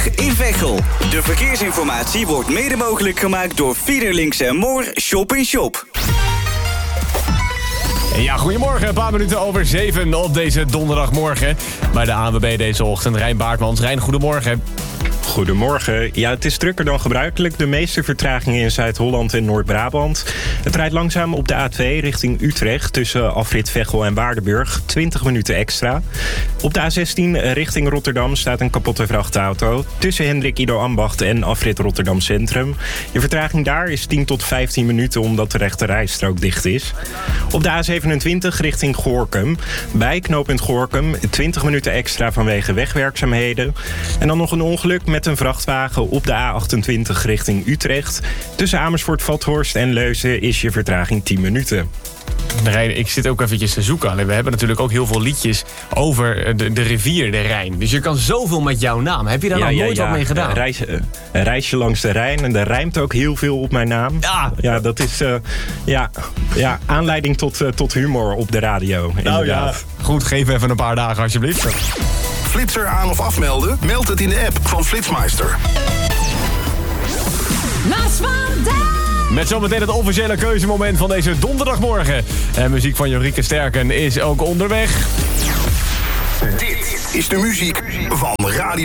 Donderdag in Veghel. De verkeersinformatie wordt mede mogelijk gemaakt door Fiederlinks en Moor Shop in Shop. Ja, goedemorgen. Een paar minuten over 7 op deze donderdagmorgen. Bij de ANWB deze ochtend. Rijn Baartmans. Rijn, goedemorgen. Goedemorgen. Ja, het is drukker dan gebruikelijk. De meeste vertragingen in Zuid-Holland en Noord-Brabant. Het rijdt langzaam op de A2 richting Utrecht tussen afrit Veghel en Waardenburg. 20 minuten extra. Op de A16 richting Rotterdam staat een kapotte vrachtauto. Tussen Hendrik Ido Ambacht en afrit Rotterdam Centrum. Je vertraging daar is 10 tot 15 minuten omdat de rechte rijstrook dicht is. Op de A27 richting Gorinchem. Bij knooppunt Gorinchem 20 minuten extra vanwege wegwerkzaamheden. En dan nog een ongeluk met een vrachtwagen op de A28 richting Utrecht. Tussen Amersfoort-Vathorst en Leusden is je vertraging 10 minuten. Rijn, ik zit ook eventjes te zoeken. We hebben natuurlijk ook heel veel liedjes over de rivier, de Rijn. Dus je kan zoveel met jouw naam. Heb je daar nog nooit wat mee gedaan? Een reisje langs de Rijn. En er rijmt ook heel veel op mijn naam. Ja, dat is aanleiding tot humor op de radio. Nou ja, goed, geef even een paar dagen alsjeblieft. Flitser aan of afmelden? Meld het in de app van Flitsmeister. Met zometeen het officiële keuzemoment van deze donderdagmorgen. En muziek van Jorike Sterken is ook onderweg. Dit is de muziek van Radio